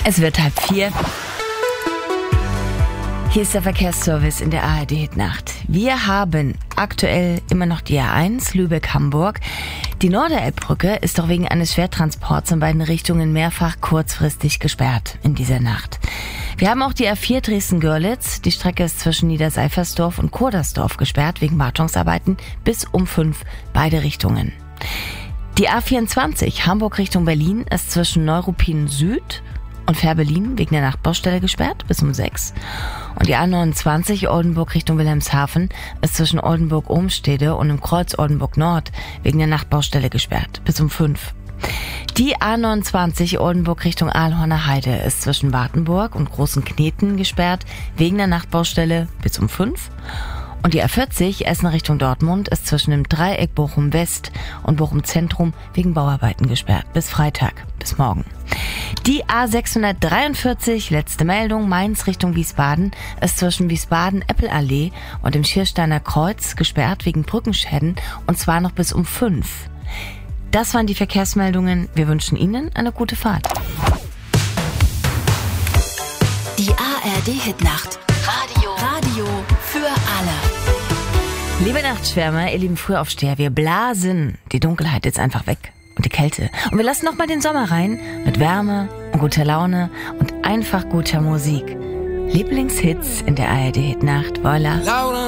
Es wird 3:30. Hier ist der Verkehrsservice in der ARD-Hitnacht. Wir haben aktuell immer noch die A1 Lübeck-Hamburg. Die Norderelbbrücke ist doch wegen eines Schwertransports in beiden Richtungen mehrfach kurzfristig gesperrt in dieser Nacht. Wir haben auch die A4 Dresden-Görlitz. Die Strecke ist zwischen Niederseifersdorf und Kurdersdorf gesperrt wegen Wartungsarbeiten bis um 5 beide Richtungen. Die A24 Hamburg Richtung Berlin ist zwischen Neuruppin Süd und Fährberlin wegen der Nachtbaustelle gesperrt bis um 6. Und die A29 Oldenburg Richtung Wilhelmshaven ist zwischen Oldenburg-Ohmstede und im Kreuz Oldenburg Nord wegen der Nachtbaustelle gesperrt bis um 5. Die A29 Oldenburg Richtung Aalhorner Heide ist zwischen Wartenburg und Großen Kneten gesperrt wegen der Nachtbaustelle bis um 5. Und die A40 Essen Richtung Dortmund ist zwischen dem Dreieck Bochum West und Bochum Zentrum wegen Bauarbeiten gesperrt bis Freitag, bis morgen. Die A643, letzte Meldung, Mainz Richtung Wiesbaden, ist zwischen Wiesbaden-Eppelallee und dem Schiersteiner Kreuz gesperrt wegen Brückenschäden und zwar noch bis um 5. Das waren die Verkehrsmeldungen. Wir wünschen Ihnen eine gute Fahrt. Die ARD-Hitnacht. Radio für alle. Liebe Nachtschwärmer, ihr lieben Frühaufsteher, wir blasen die Dunkelheit jetzt einfach weg und die Kälte. Und wir lassen nochmal den Sommer rein mit Wärme und guter Laune und einfach guter Musik. Lieblingshits in der ARD-Hitnacht, voilà.